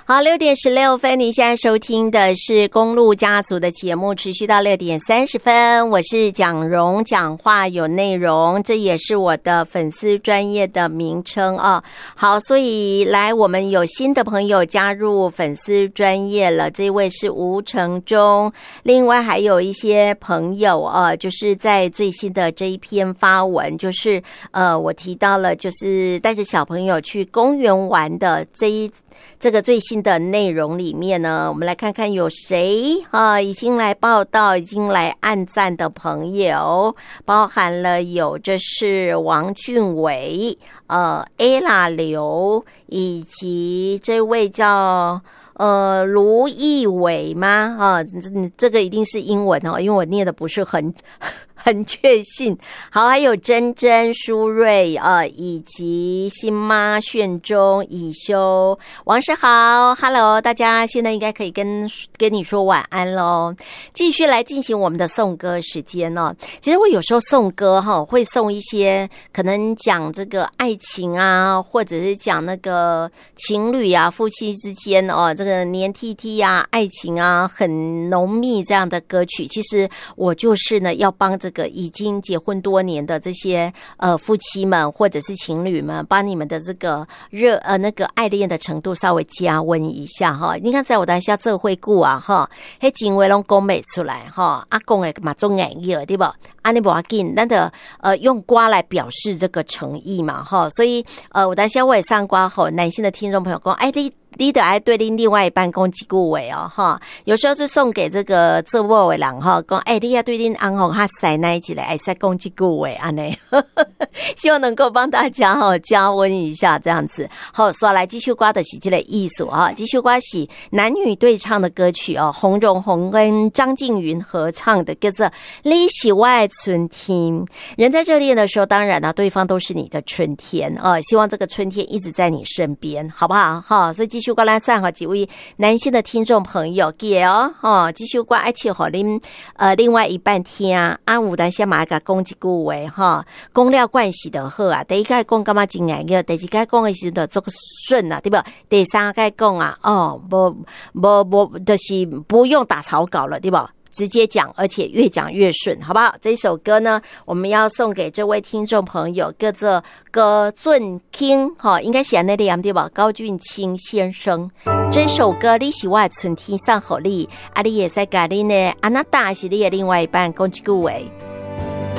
好，6:16，您现在收听的是公路家族的节目，持续到6:30，我是蒋蓉，讲话有内容，这也是我的粉丝专页的名称啊。好，所以来我们有新的朋友加入粉丝专页了，这位是吴成忠，另外还有一些朋友就是在最新的这一篇发文，就是我提到了就是带着小朋友去公园玩的这个最新的内容里面呢，我们来看看有谁已经来报道，已经来按赞的朋友，包含了有这是王俊伟、Ella 刘，以及这位叫卢义伟吗？这个一定是英文因为我念的不是很确信。好，还有珍珍、舒瑞以及新妈、炫中、以修、王世豪 ，Hello， 大家现在应该可以跟你说晚安咯。继续来进行我们的颂歌时间哦。其实我有时候颂歌会送一些可能讲这个爱情啊，或者是讲那个情侣啊、夫妻之间这个黏 TT 啊、爱情啊很浓密这样的歌曲。其实我就是呢要帮这个已经结婚多年的这些夫妻们或者是情侣们，把你们的这个那个爱恋的程度稍微加温一下哈。你看在我的下这会顾啊哈，迄情话拢讲不出来哈，讲的嘛总眼热对不？你不要紧，咱的用歌来表示这个诚意嘛哈。所以我的下我也上歌后，男性的听众朋友讲，你得爱对另外一半讲几句话哈，有时候就送给这个做某的人哈，讲你要对恁翁吼较塞那一起来，爱使讲几句话安尼，希望能够帮大家加温一下这样子。好，刷来继续刮的是这个艺术继续刮是男女对唱的歌曲洪荣宏跟张静云合唱的，叫做《你是我的春天》。人在热恋的时候，当然对方都是你的春天希望这个春天一直在你身边，好不好哈？所以继续过来赞好几位男性的听众朋友记得继续过爱去和您另外一半听有当先马甲讲几句话讲了关系的好第一个讲干嘛真爱第二个讲的时候做个顺对不？第三个讲不就是不用打草稿了对不？直接讲，而且越讲越顺，好不好？这首歌呢，我们要送给这位听众朋友，叫做高俊卿，应该是那样对吧？高俊卿先生，这首歌你是我的春天送给你，你也在给你呢，那大是你的另外一半讲一句话。